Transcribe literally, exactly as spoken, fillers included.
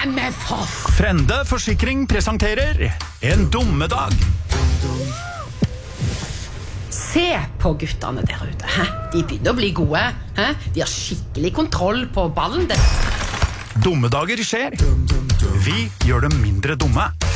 Nei, men for... Frende Forsikring presenterer En dummedag. Se på guttene der ute. Hæ? De begynner å bli gode. Hæ? De har skikkelig kontroll på ballen. Dummedager skjer. Vi gjør dem mindre dumme.